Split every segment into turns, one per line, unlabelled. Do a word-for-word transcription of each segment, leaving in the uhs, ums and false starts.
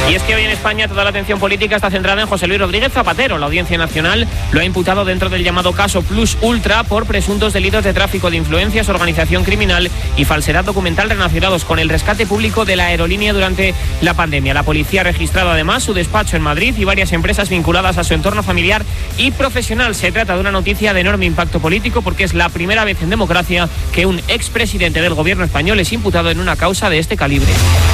Y es que hoy en España toda la atención política está centrada en José Luis Rodríguez Zapatero. La Audiencia Nacional lo ha imputado dentro del llamado caso Plus Ultra por presuntos delitos de tráfico de influencias, organización criminal y falsedad documental relacionados con el rescate público de la aerolínea durante la pandemia. La policía ha registrado además su despacho en Madrid y varias empresas vinculadas a su entorno familiar y profesional. Se trata de una noticia de enorme impacto político porque es la primera vez en democracia que un expresidente del gobierno español es imputado en una causa de este calibre.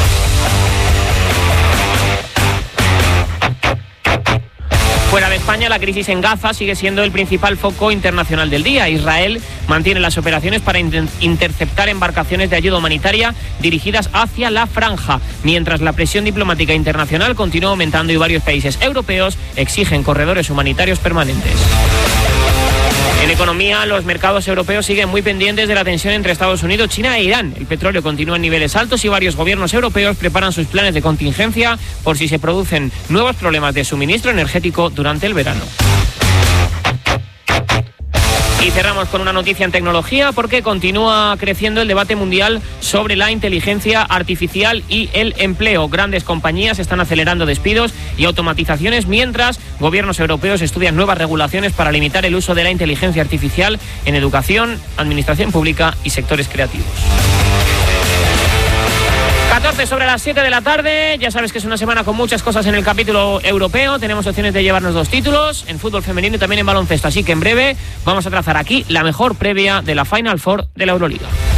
Fuera de España, la crisis en Gaza sigue siendo el principal foco internacional del día. Israel mantiene las operaciones para interceptar embarcaciones de ayuda humanitaria dirigidas hacia la franja, mientras la presión diplomática internacional continúa aumentando y varios países europeos exigen corredores humanitarios permanentes. En economía, los mercados europeos siguen muy pendientes de la tensión entre Estados Unidos, China e Irán. El petróleo continúa en niveles altos y varios gobiernos europeos preparan sus planes de contingencia por si se producen nuevos problemas de suministro energético durante el verano. Y cerramos con una noticia en tecnología porque continúa creciendo el debate mundial sobre la inteligencia artificial y el empleo. Grandes compañías están acelerando despidos y automatizaciones mientras gobiernos europeos estudian nuevas regulaciones para limitar el uso de la inteligencia artificial en educación, administración pública y sectores creativos. catorce sobre las siete de la tarde, ya sabes que es una semana con muchas cosas en el capítulo europeo, tenemos opciones de llevarnos dos títulos, en fútbol femenino y también en baloncesto, así que en breve vamos a trazar aquí la mejor previa de la Final Four de la Euroliga.